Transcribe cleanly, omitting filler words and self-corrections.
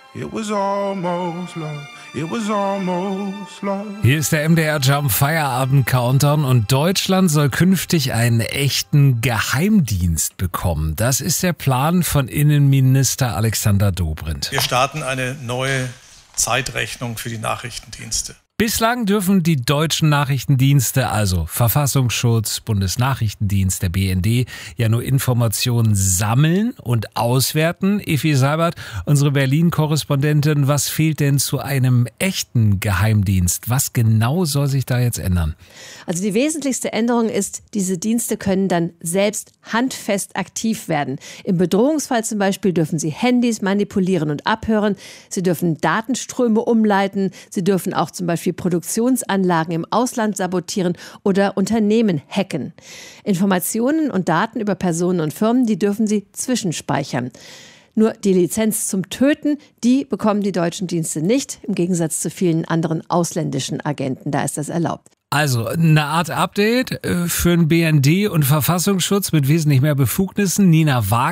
It was almost love. It was almost love. Hier ist der MDR Jump Feierabend Countdown und Deutschland soll künftig einen echten Geheimdienst bekommen. Das ist der Plan von Innenminister Alexander Dobrindt. Wir starten eine neue Zeitrechnung für die Nachrichtendienste. Bislang dürfen die deutschen Nachrichtendienste, also Verfassungsschutz, Bundesnachrichtendienst, der BND, ja nur Informationen sammeln und auswerten. Effi Seibert, unsere Berlin-Korrespondentin, was fehlt denn zu einem echten Geheimdienst? Was genau soll sich da jetzt ändern? Also die wesentlichste Änderung ist, diese Dienste können dann selbst handfest aktiv werden. Im Bedrohungsfall zum Beispiel dürfen sie Handys manipulieren und abhören. Sie dürfen Datenströme umleiten. Sie dürfen auch zum Beispiel Produktionsanlagen im Ausland sabotieren oder Unternehmen hacken. Informationen und Daten über Personen und Firmen, die dürfen sie zwischenspeichern. Nur die Lizenz zum Töten, die bekommen die deutschen Dienste nicht, im Gegensatz zu vielen anderen ausländischen Agenten. Da ist das erlaubt. Also eine Art Update für den BND und Verfassungsschutz mit wesentlich mehr Befugnissen. Nina Wagner